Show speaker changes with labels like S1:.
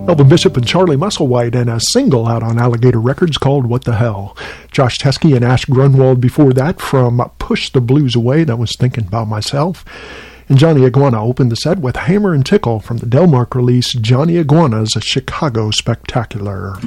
S1: Elvin Bishop and Charlie Musselwhite, and a single out on Alligator Records called What the Hell. Josh Teskey and Ash Grunwald before that from Push the Blues Away, that was Thinking About Myself. And Johnny Iguana opened the set with Hammer and Tickle from the Delmark release Johnny Iguana's Chicago Spectacular.